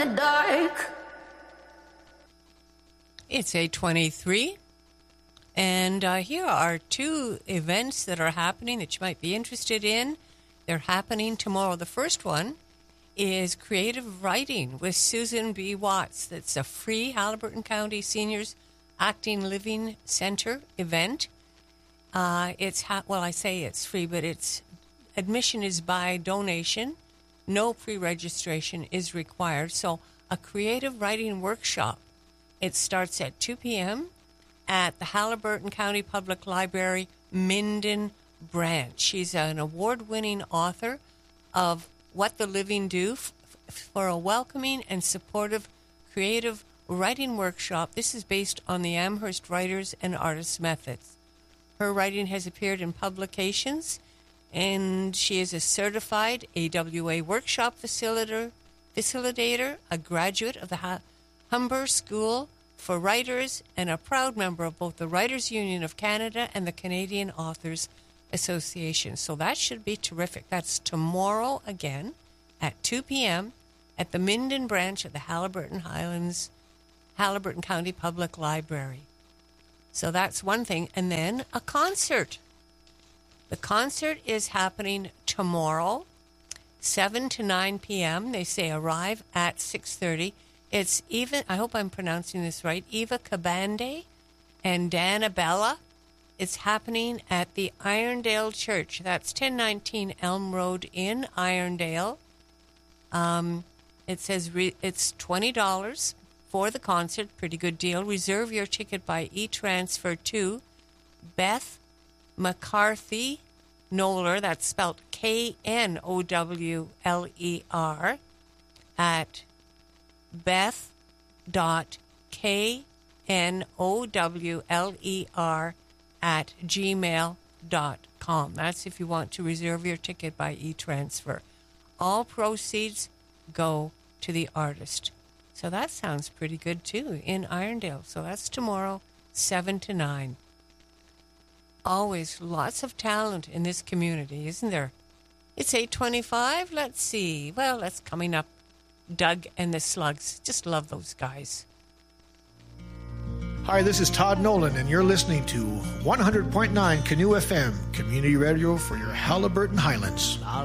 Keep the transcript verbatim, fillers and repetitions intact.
the dark. It's eight twenty-three, and uh, here are two events that are happening that you might be interested in. They're happening tomorrow. The first one is Creative Writing with Susan B. Watts. That's a free Haliburton County Seniors Acting Living Center event. Uh, it's ha- well, I say it's free, but it's admission is by donation. No pre-registration is required. So a creative writing workshop. It starts at two p.m. at the Haliburton County Public Library, Minden branch. She's an award-winning author of What the Living Do f- for a welcoming and supportive creative writing workshop. This is based on the Amherst Writers and Artists methods. Her writing has appeared in publications, and she is a certified A W A workshop facilitator, facilitator a graduate of the ha- Humber School for Writers, and a proud member of both the Writers Union of Canada and the Canadian Authors Association. So that should be terrific. That's tomorrow again at two p.m. at the Minden branch of the Haliburton Highlands, Haliburton County Public Library. So that's one thing. And then a concert. The concert is happening tomorrow, seven to nine p.m. They say arrive at six thirty. It's Eva, I hope I'm pronouncing this right, Eva Cabande and Dana Bella. It's happening at the Irondale Church. That's ten nineteen Elm Road in Irondale. Um, it says re- it's twenty dollars for the concert. Pretty good deal. Reserve your ticket by e-transfer to Beth McCarthy Knowler. That's spelled K N O W L E R at Beth dot K N O W L E R at gmail dot com. That's if you want to reserve your ticket by e-transfer. All proceeds go to the artist. So that sounds pretty good, too, in Irondale. So that's tomorrow, seven to nine. Always lots of talent in this community, isn't there? It's eight twenty-five. Let's see. Well, that's coming up. Doug and the Slugs. Just love those guys. Hi, this is Todd Nolan, and you're listening to one hundred point nine Canoe F M, community radio for your Haliburton Highlands.